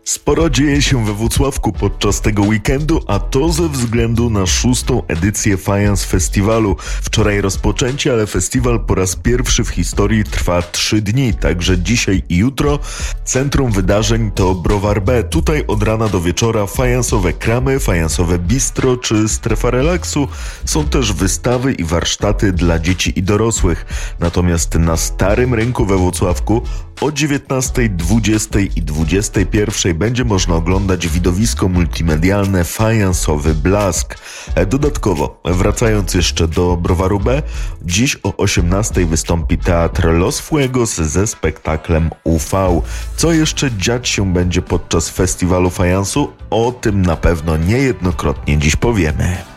Sporo dzieje się we Włocławku podczas tego weekendu, a to ze względu na 6. edycję Fajans Festiwalu. Wczoraj rozpoczęcie, ale festiwal po raz pierwszy w historii trwa 3 dni, także dzisiaj i jutro. Centrum wydarzeń to Browar B. Tutaj od rana do wieczora fajansowe kramy, fajansowe bistro czy strefa relaksu. Są też wystawy i warsztaty dla dzieci i dorosłych. Natomiast na Starym Rynku we Włocławku o 19, 20 i 21 będzie można oglądać widowisko multimedialne Fajansowy Blask. Dodatkowo, wracając jeszcze do Browaru B, dziś o 18 wystąpi Teatr Los Fuegos ze spektaklem UV. Co jeszcze dziać się będzie podczas festiwalu fajansu? O tym na pewno niejednokrotnie dziś powiemy.